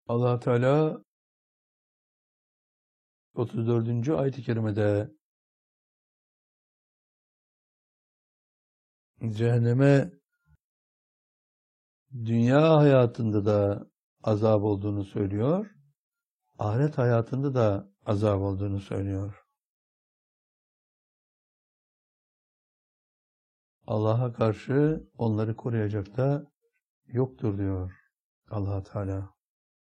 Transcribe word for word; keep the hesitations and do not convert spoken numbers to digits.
Allah Teala otuz dördüncü ayet-i kerimede cehenneme dünya hayatında da azap olduğunu söylüyor, ahiret hayatında da azap olduğunu söylüyor. Allah'a karşı onları koruyacak da yoktur diyor Allah Teala.